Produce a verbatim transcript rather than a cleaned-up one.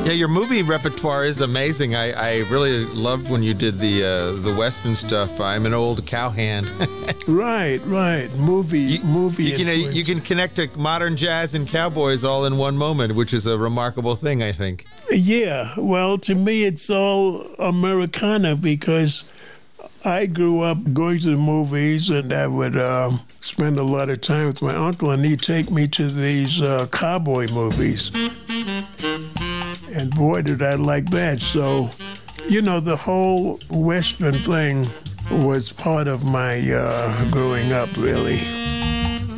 Yeah, your movie repertoire is amazing. I, I really loved when you did the uh, the Western stuff. I'm an old cowhand. Right, right. Movie, you, movie. You can, influence. you can connect to modern jazz and cowboys all in one moment, which is a remarkable thing, I think. Yeah, well, to me, it's all Americana because I grew up going to the movies, and I would um, spend a lot of time with my uncle, and he'd take me to these uh, cowboy movies. And boy, did I like that. So, you know, the whole Western thing was part of my uh, growing up, really.